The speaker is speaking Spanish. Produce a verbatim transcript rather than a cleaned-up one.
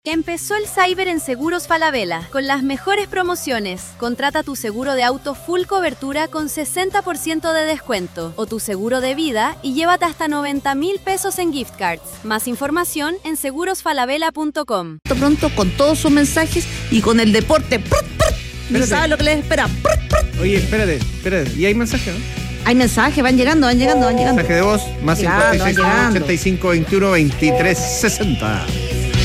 Empezó el Cyber en Seguros Falabella, con las mejores promociones. Contrata tu seguro de auto full cobertura con sesenta por ciento de descuento, o tu seguro de vida y llévate hasta noventa mil pesos en gift cards. Más información en seguros falabella punto com. Pronto con todos sus mensajes y con el deporte. ¡Prut, prut! ¿No sabes lo que les espera? ¡Prut, prut! Oye, espérate, espérate. ¿Y hay mensajes, no? Hay mensajes, van llegando, van llegando, van llegando. Mensaje de voz, más Llegando, cincuenta y seis, van llegando. ochenta y cinco, veintiuno, veintitrés, sesenta.